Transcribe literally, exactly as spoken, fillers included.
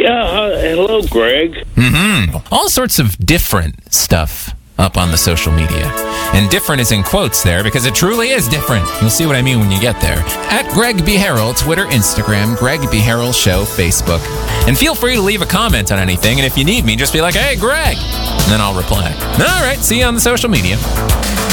Yeah, uh, hello, Greg. Mm-hmm. All sorts of different stuff up on the social media. And different is in quotes there because it truly is different. You'll see what I mean when you get there. At Greg B. Harrell, Twitter, Instagram, Greg B. Harrell Show, Facebook. And feel free to leave a comment on anything. And if you need me, just be like, hey, Greg. And then I'll reply. All right, see you on the social media.